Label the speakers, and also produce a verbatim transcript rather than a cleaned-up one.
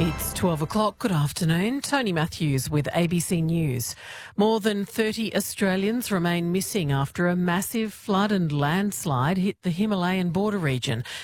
Speaker 1: It's twelve o'clock. Good afternoon. Tony Matthews with A B C News. More than thirty Australians remain missing after a massive flood and landslide hit the Himalayan border region.